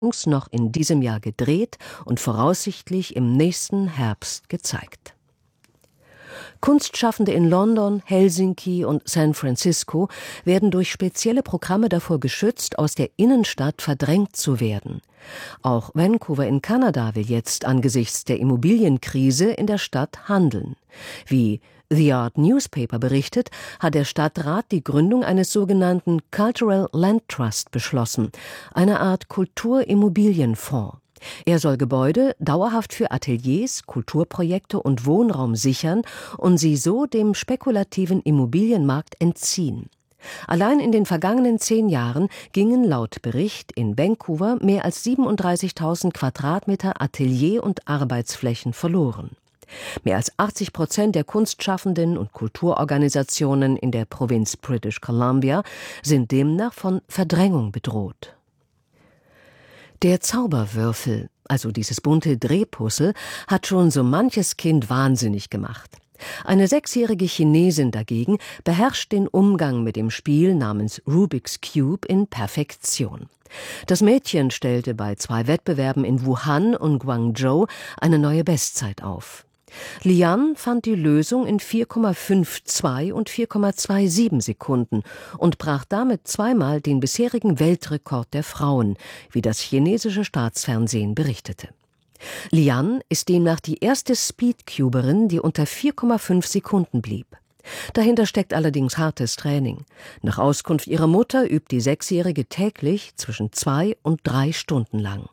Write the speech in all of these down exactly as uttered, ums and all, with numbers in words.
noch in diesem Jahr gedreht und voraussichtlich im nächsten Herbst gezeigt. Kunstschaffende in London, Helsinki und San Francisco werden durch spezielle Programme davor geschützt, aus der Innenstadt verdrängt zu werden. Auch Vancouver in Kanada will jetzt angesichts der Immobilienkrise in der Stadt handeln. Wie The Art Newspaper berichtet, hat der Stadtrat die Gründung eines sogenannten Cultural Land Trust beschlossen, eine Art Kulturimmobilienfonds. Er soll Gebäude dauerhaft für Ateliers, Kulturprojekte und Wohnraum sichern und sie so dem spekulativen Immobilienmarkt entziehen. Allein in den vergangenen zehn Jahren gingen laut Bericht in Vancouver mehr als siebenunddreißigtausend Quadratmeter Atelier- und Arbeitsflächen verloren. Mehr als achtzig Prozent der Kunstschaffenden und Kulturorganisationen in der Provinz British Columbia sind demnach von Verdrängung bedroht. Der Zauberwürfel, also dieses bunte Drehpuzzle, hat schon so manches Kind wahnsinnig gemacht. Eine sechsjährige Chinesin dagegen beherrscht den Umgang mit dem Spiel namens Rubik's Cube in Perfektion. Das Mädchen stellte bei zwei Wettbewerben in Wuhan und Guangzhou eine neue Bestzeit auf. Lian fand die Lösung in vier Komma zweiundfünfzig und vier Komma siebenundzwanzig Sekunden und brach damit zweimal den bisherigen Weltrekord der Frauen, wie das chinesische Staatsfernsehen berichtete. Lian ist demnach die erste Speedcuberin, die unter vier Komma fünf Sekunden blieb. Dahinter steckt allerdings hartes Training. Nach Auskunft ihrer Mutter übt die Sechsjährige täglich zwischen zwei und drei Stunden lang.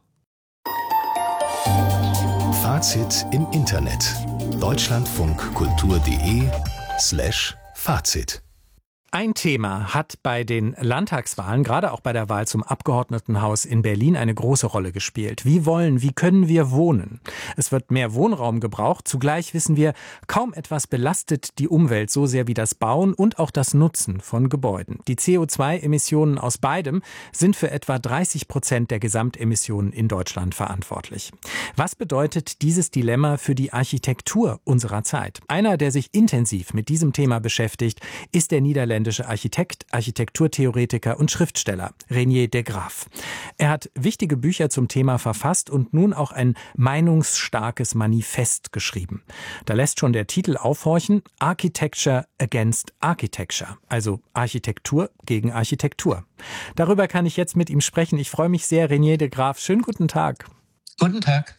Fazit im Internet. deutschlandfunkkultur.de slash Fazit. Ein Thema hat bei den Landtagswahlen, gerade auch bei der Wahl zum Abgeordnetenhaus in Berlin, eine große Rolle gespielt. Wie wollen, wie können wir wohnen? Es wird mehr Wohnraum gebraucht. Zugleich wissen wir, kaum etwas belastet die Umwelt so sehr wie das Bauen und auch das Nutzen von Gebäuden. Die C O zwei Emissionen aus beidem sind für etwa dreißig Prozent der Gesamtemissionen in Deutschland verantwortlich. Was bedeutet dieses Dilemma für die Architektur unserer Zeit? Einer, der sich intensiv mit diesem Thema beschäftigt, ist der niederländische Architekt, Architekturtheoretiker und Schriftsteller Reinier de Graaf. Er hat wichtige Bücher zum Thema verfasst und nun auch ein meinungsstarkes Manifest geschrieben. Da lässt schon der Titel aufhorchen: Architecture Against Architecture, also Architektur gegen Architektur. Darüber kann ich jetzt mit ihm sprechen. Ich freue mich sehr, Reinier de Graaf. Schönen guten Tag. Guten Tag.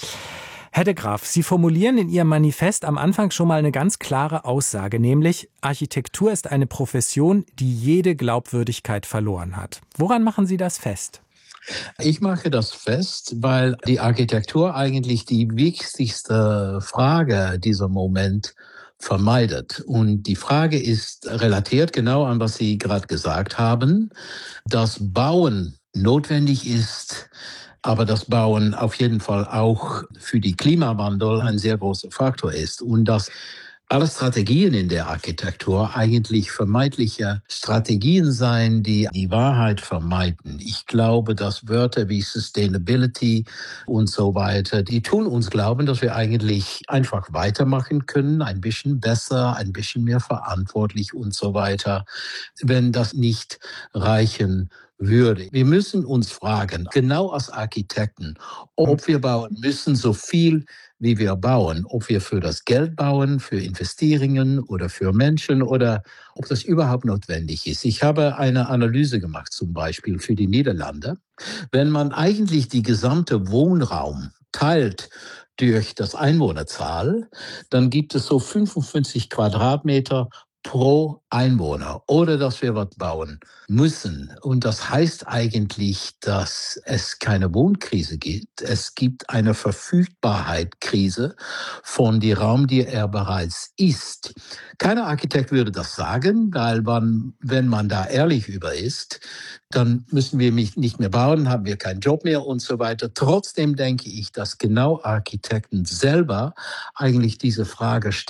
Herr de Graaf, Sie formulieren in Ihrem Manifest am Anfang schon mal eine ganz klare Aussage, nämlich Architektur ist eine Profession, die jede Glaubwürdigkeit verloren hat. Woran machen Sie das fest? Ich mache das fest, weil die Architektur eigentlich die wichtigste Frage dieser Moment vermeidet. Und die Frage ist relatiert genau an, was Sie gerade gesagt haben, dass Bauen notwendig ist, aber das Bauen auf jeden Fall auch für die Klimawandel ein sehr großer Faktor ist und dass alle Strategien in der Architektur eigentlich vermeintliche Strategien sein, die die Wahrheit vermeiden. Ich glaube, dass Wörter wie Sustainability und so weiter, die tun uns glauben, dass wir eigentlich einfach weitermachen können, ein bisschen besser, ein bisschen mehr verantwortlich und so weiter, wenn das nicht reichen würde. Wir müssen uns fragen, genau als Architekten, ob wir bauen müssen so viel, wie wir bauen, ob wir für das Geld bauen, für Investierungen oder für Menschen oder ob das überhaupt notwendig ist. Ich habe eine Analyse gemacht, zum Beispiel für die Niederlande. Wenn man eigentlich die gesamte Wohnraum teilt durch das Einwohnerzahl, dann gibt es so fünfundfünfzig Quadratmeter pro Einwohner, oder dass wir was bauen müssen. Und das heißt eigentlich, dass es keine Wohnkrise gibt. Es gibt eine Verfügbarkeitskrise von dem Raum, die er bereits ist. Keiner Architekt würde das sagen, weil man, wenn man da ehrlich über ist, dann müssen wir nicht mehr bauen, haben wir keinen Job mehr und so weiter. Trotzdem denke ich, dass genau Architekten selber eigentlich diese Frage stellen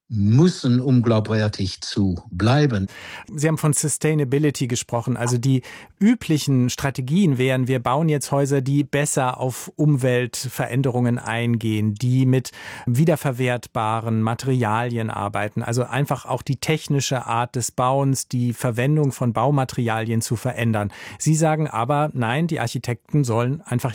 müssen, um glaubwürdig zu bleiben. Sie haben von Sustainability gesprochen. Also die üblichen Strategien wären, wir bauen jetzt Häuser, die besser auf Umweltveränderungen eingehen, die mit wiederverwertbaren Materialien arbeiten. Also einfach auch die technische Art des Bauens, die Verwendung von Baumaterialien zu verändern. Sie sagen aber, nein, die Architekten sollen einfach